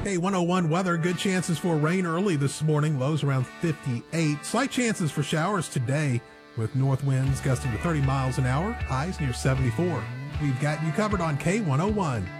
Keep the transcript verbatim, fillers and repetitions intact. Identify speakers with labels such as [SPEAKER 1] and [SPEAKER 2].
[SPEAKER 1] K one oh one weather, good chances for rain early this morning, lows around fifty-eight. Slight chances for showers today with north winds gusting to thirty miles an hour, highs near seventy-four. We've got you covered on K one oh one.